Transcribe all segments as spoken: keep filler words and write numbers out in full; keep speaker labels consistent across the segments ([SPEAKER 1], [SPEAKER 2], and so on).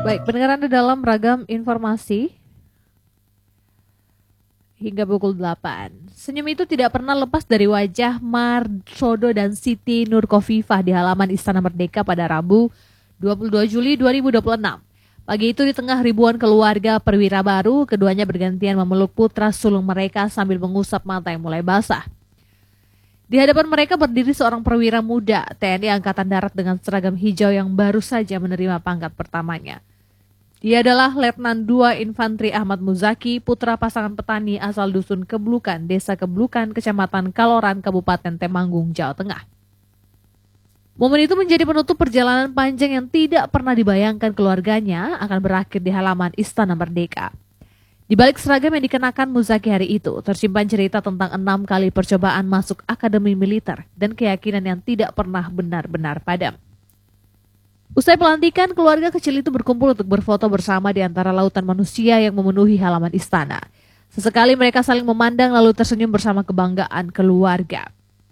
[SPEAKER 1] Baik, pendengar Anda dalam ragam informasi hingga pukul delapan. Senyum itu tidak pernah lepas dari wajah Marsodo dan Siti Nurkofifah di halaman Istana Merdeka pada Rabu dua puluh dua Juli dua ribu dua puluh enam. Pagi itu di tengah ribuan keluarga perwira baru, keduanya bergantian memeluk putra sulung mereka sambil mengusap mata yang mulai basah. Di hadapan mereka berdiri seorang perwira muda T N I Angkatan Darat dengan seragam hijau yang baru saja menerima pangkat pertamanya. Dia adalah Letnan dua Infantri Ahmad Muzaki, putra pasangan petani asal Dusun Keblukan, Desa Keblukan, Kecamatan Kaloran, Kabupaten Temanggung, Jawa Tengah. Momen itu menjadi penutup perjalanan panjang yang tidak pernah dibayangkan keluarganya akan berakhir di halaman Istana Merdeka. Di balik seragam yang dikenakan Muzaki hari itu, tersimpan cerita tentang enam kali percobaan masuk akademi militer dan keyakinan yang tidak pernah benar-benar padam. Usai pelantikan, keluarga kecil itu berkumpul untuk berfoto bersama di antara lautan manusia yang memenuhi halaman istana. Sesekali mereka saling memandang lalu tersenyum bersama kebanggaan keluarga.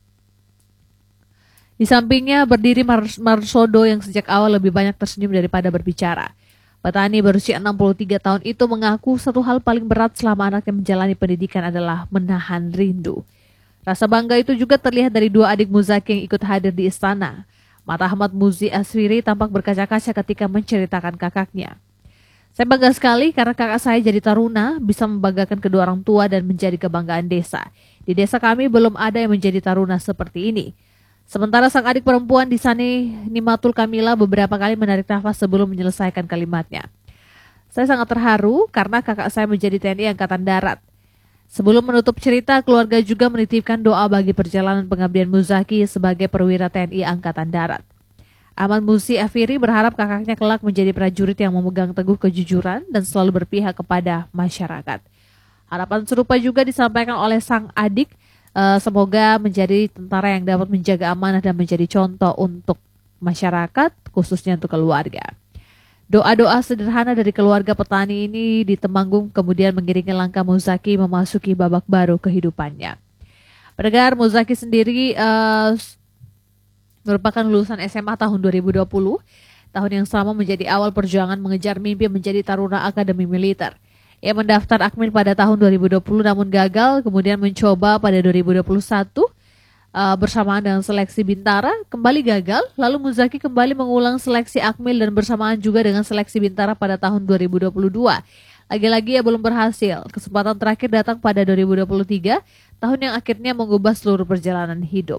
[SPEAKER 1] Di sampingnya berdiri Mars- Marsodo yang sejak awal lebih banyak tersenyum daripada berbicara. Petani berusia enam puluh tiga tahun itu mengaku satu hal paling berat selama anaknya menjalani pendidikan adalah menahan rindu. Rasa bangga itu juga terlihat dari dua adik Muzaki yang ikut hadir di istana. Mata Ahmad Muzi Aswiri tampak berkaca-kaca ketika menceritakan kakaknya. Saya bangga sekali karena kakak saya jadi taruna, bisa membanggakan kedua orang tua dan menjadi kebanggaan desa. Di desa kami belum ada yang menjadi taruna seperti ini. Sementara sang adik perempuan di Sani Nimatul Kamila beberapa kali menarik nafas sebelum menyelesaikan kalimatnya. Saya sangat terharu karena kakak saya menjadi T N I Angkatan Darat. Sebelum menutup cerita, keluarga juga menitipkan doa bagi perjalanan pengabdian Muzaki sebagai perwira T N I Angkatan Darat. Ahmad Muzi Afiri berharap kakaknya kelak menjadi prajurit yang memegang teguh kejujuran dan selalu berpihak kepada masyarakat. Harapan serupa juga disampaikan oleh sang adik, Uh, semoga menjadi tentara yang dapat menjaga amanah dan menjadi contoh untuk masyarakat, khususnya untuk keluarga. Doa-doa sederhana dari keluarga petani ini di Temanggung kemudian mengiringi langkah Muzaki memasuki babak baru kehidupannya. Pendengar, Muzaki sendiri uh, merupakan lulusan S M A tahun dua ribu dua puluh, tahun yang sama menjadi awal perjuangan mengejar mimpi menjadi taruna Akademi Militer. Ia mendaftar Akmil pada tahun dua ribu dua puluh namun gagal, kemudian mencoba pada dua ribu dua puluh satu uh, bersamaan dengan seleksi Bintara, kembali gagal, lalu Muzaki kembali mengulang seleksi Akmil dan bersamaan juga dengan seleksi Bintara pada tahun dua ribu dua puluh dua. Lagi-lagi ia belum berhasil, kesempatan terakhir datang pada dua ribu dua puluh tiga, tahun yang akhirnya mengubah seluruh perjalanan hidup.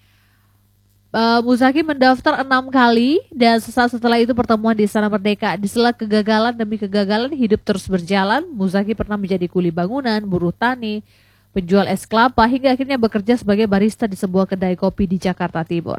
[SPEAKER 1] Uh, Muzaki mendaftar enam kali dan sesaat setelah itu pertemuan di Istana Merdeka. Di sela kegagalan demi kegagalan, hidup terus berjalan. Muzaki pernah menjadi kuli bangunan, buruh tani, penjual es kelapa, hingga akhirnya bekerja sebagai barista di sebuah kedai kopi di Jakarta Timur.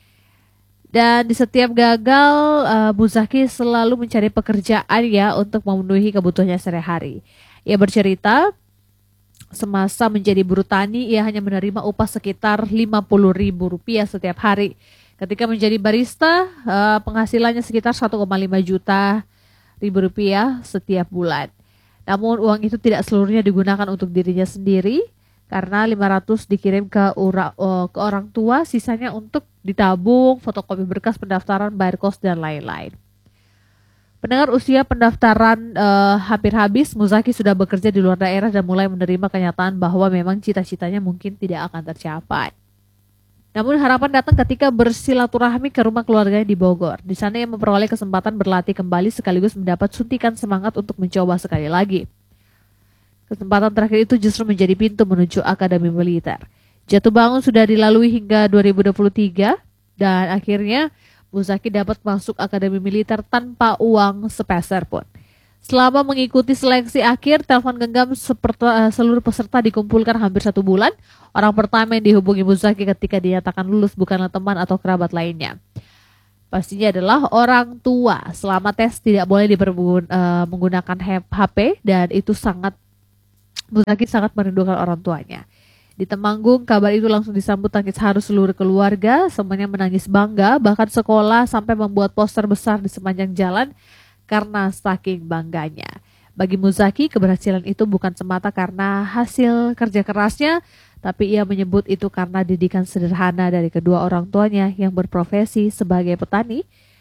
[SPEAKER 1] Dan di setiap gagal, uh, Muzaki selalu mencari pekerjaan ya untuk memenuhi kebutuhannya sehari-hari. Ia bercerita, semasa menjadi buruh tani, ia hanya menerima upah sekitar lima puluh ribu rupiah setiap hari. Ketika menjadi barista, penghasilannya sekitar satu koma lima juta ribu rupiah setiap bulan. Namun uang itu tidak seluruhnya digunakan untuk dirinya sendiri, karena lima ratus dikirim ke, ura, ke orang tua, sisanya untuk ditabung, fotokopi berkas pendaftaran, bayar kos, dan lain-lain. Pendengar, usia pendaftaran uh, hampir habis, Muzaki sudah bekerja di luar daerah dan mulai menerima kenyataan bahwa memang cita-citanya mungkin tidak akan tercapai. Namun harapan datang ketika bersilaturahmi ke rumah keluarganya di Bogor. Di sana ia memperoleh kesempatan berlatih kembali sekaligus mendapat suntikan semangat untuk mencoba sekali lagi. Kesempatan terakhir itu justru menjadi pintu menuju Akademi Militer. Jatuh bangun sudah dilalui hingga dua ribu dua puluh tiga dan akhirnya Muzaki dapat masuk Akademi Militer tanpa uang sepeser pun. Selama mengikuti seleksi akhir, telepon genggam seperti seluruh peserta dikumpulkan hampir satu bulan. Orang pertama yang dihubungi Muzaki ketika dinyatakan lulus bukanlah teman atau kerabat lainnya. Pastinya adalah orang tua. Selama tes tidak boleh dipergun, uh, menggunakan H P dan itu sangat Muzaki sangat merindukan orang tuanya. Di Temanggung, kabar itu langsung disambut tangis haru seluruh keluarga, semuanya menangis bangga, bahkan sekolah sampai membuat poster besar di sepanjang jalan karena saking bangganya. Bagi Muzaki, keberhasilan itu bukan semata karena hasil kerja kerasnya, tapi ia menyebut itu karena didikan sederhana dari kedua orang tuanya yang berprofesi sebagai petani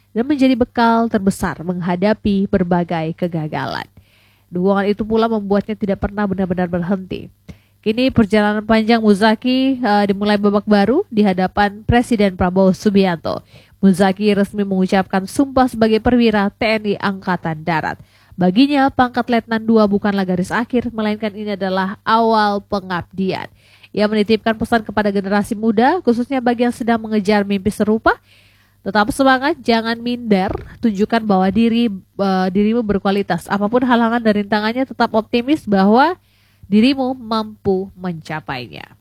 [SPEAKER 1] dan menjadi bekal terbesar menghadapi berbagai kegagalan. Dukungan itu pula membuatnya tidak pernah benar-benar berhenti. Kini perjalanan panjang Muzaki uh, dimulai babak baru di hadapan Presiden Prabowo Subianto. Muzaki resmi mengucapkan sumpah sebagai perwira T N I Angkatan Darat. Baginya, pangkat Letnan dua bukanlah garis akhir, melainkan ini adalah awal pengabdian. Ia menitipkan pesan kepada generasi muda, khususnya bagi yang sedang mengejar mimpi serupa. Tetap semangat, jangan minder, tunjukkan bahwa diri uh, dirimu berkualitas. Apapun halangan dan rintangannya, tetap optimis bahwa dirimu mampu mencapainya.